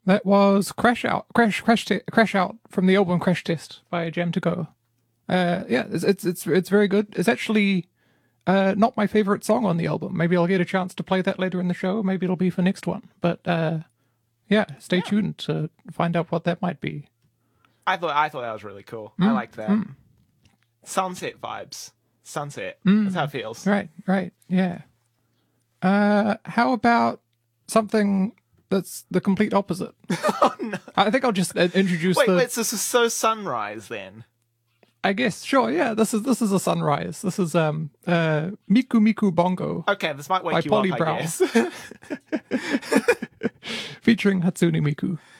That was Crash Out from the album Crash Test by Jam to Go. Yeah, it's very good. It's actually not my favorite song on the album. Maybe I'll get a chance to play that later in the show. Maybe it'll be for next one. But yeah, stay tuned to find out what that might be. I thought that was really cool. I liked that. Sunset vibes. Sunset. That's how it feels. Right. Yeah. How about something that's the complete opposite? Oh no! I think I'll just introduce. Wait. So sunrise then. I guess sure. Yeah. This is a sunrise. This is Miku Miku Bongo. Okay, this might wake by you Polly up, Brown. I guess. Featuring Hatsune Miku.